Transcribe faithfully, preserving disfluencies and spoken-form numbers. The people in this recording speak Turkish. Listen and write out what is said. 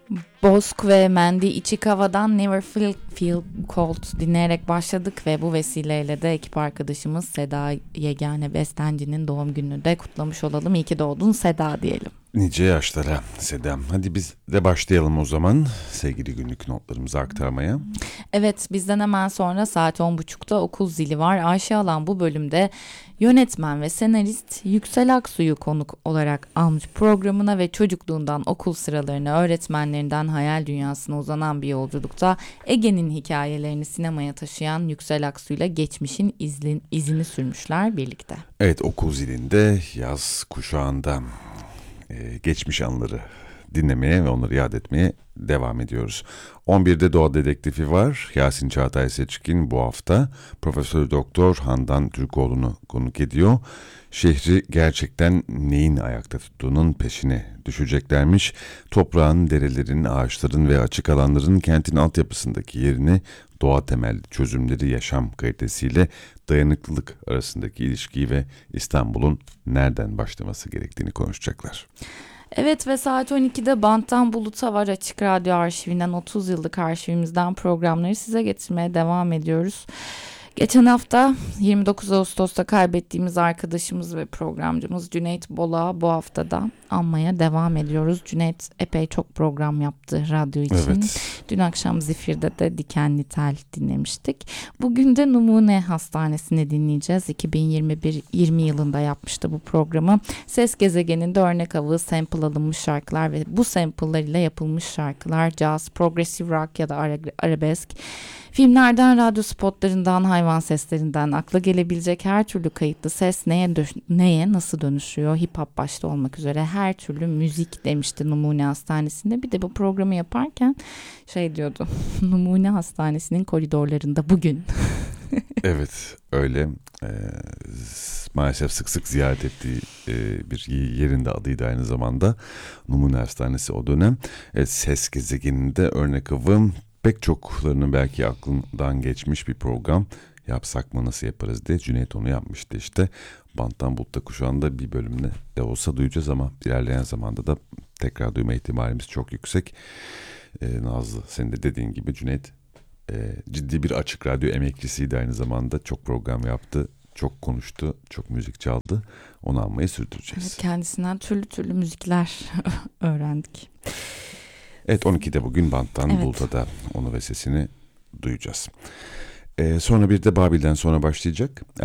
Bosk ve Mandy Ichikawa'dan Never Feel, Feel Cold dinleyerek başladık ve bu vesileyle de ekip arkadaşımız Seda Yegane Bestenci'nin doğum gününü de kutlamış olalım. İyi ki doğdun Seda diyelim. Nice yaşlara Sedam. Hadi biz de başlayalım o zaman sevgili günlük notlarımızı aktarmaya. Evet, bizden hemen sonra saat on buçukta okul zili var. Ayşe Alan bu bölümde yönetmen ve senarist Yüksel Aksu'yu konuk olarak almış programına ve çocukluğundan okul sıralarını, öğretmenlerinden hayal dünyasına uzanan bir yolculukta Ege'nin hikayelerini sinemaya taşıyan Yüksel Aksu'yla geçmişin izlin, izini sürmüşler birlikte. Evet, okul zilinde yaz kuşağında Ee, geçmiş anıları dinlemeye ve onları yad etmeye devam ediyoruz. on birde Doğa Dedektifi var. Yasin Çağatay Seçkin bu hafta Profesör Doktor Handan Türkoğlu'nu konuk ediyor. Şehri gerçekten neyin ayakta tuttuğunun peşine düşeceklermiş. Toprağın, derelerin, ağaçların ve açık alanların kentin altyapısındaki yerini, doğa temelli çözümleri, yaşam kalitesiyle dayanıklılık arasındaki ilişkiyi ve İstanbul'un nereden başlaması gerektiğini konuşacaklar. Evet ve saat on ikide Banttan Bulut'a var. Açık Radyo arşivinden, otuz yıllık arşivimizden programları size getirmeye devam ediyoruz. Geçen hafta yirmi dokuz Ağustos'ta kaybettiğimiz arkadaşımız ve programcımız Cüneyt Bolak'ı bu haftada anmaya devam ediyoruz. Cüneyt epey çok program yaptı radyo için. Evet. Dün akşam Zifir'de de Dikenli Tel dinlemiştik. Bugün de Numune Hastanesi'ni dinleyeceğiz. iki bin yirmi bir yirmi yılında yapmıştı bu programı. Ses Gezegeni'nde örnek avı, sample alınmış şarkılar ve bu sample'lar ile yapılmış şarkılar, jazz, progressive rock ya da arabesk, filmlerden, radyo spotlarından, hayvan seslerinden akla gelebilecek her türlü kayıtlı ses neye, dö- neye nasıl dönüşüyor, hip hop başta olmak üzere her türlü müzik demişti Numune Hastanesi'nde. Bir de bu programı yaparken şey diyordu, Numune Hastanesi'nin koridorlarında bugün. Evet, öyle. Ee, maalesef sık sık ziyaret ettiği e, bir yerinde adıydı aynı zamanda. Numune Hastanesi o dönem. Evet, Ses Gezegeni'nde örnek avım. Pek çoklarının belki aklından geçmiş bir program. Yapsak mı, nasıl yaparız diye Cüneyt onu yapmıştı işte. Banttan Bulut'ta kuşağında bir bölümde de olsa duyacağız ama ilerleyen zamanda da tekrar duyma ihtimalimiz çok yüksek. Ee, Nazlı, senin de dediğin gibi Cüneyt e, ciddi bir açık radyo emeklisiydi aynı zamanda. Çok program yaptı, çok konuştu, çok müzik çaldı. Onu almayı sürdüreceğiz. Evet, kendisinden türlü türlü müzikler öğrendik. Evet, on ikide bugün Banttan Evet. Bulut'a da onu ve sesini duyacağız. Ee, sonra bir de Babil'den sonra başlayacak.